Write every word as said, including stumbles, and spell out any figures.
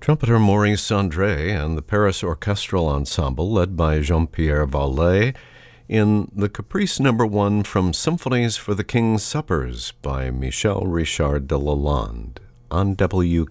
Trumpeter Maurice Andre and the Paris Orchestral Ensemble, led by Jean-Pierre Vallée, in the Caprice Number One from Symphonies for the King's Suppers by Michel Richard de Lalande on W